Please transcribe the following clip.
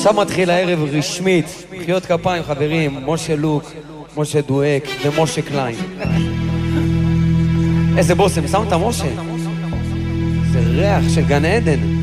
עכשיו מתחיל הערב רשמית, מחיאות כפיים חברים, משה לוק, משה דואק ומשה קליין. איזה בושם, שמת משה? זה ריח של גן עדן.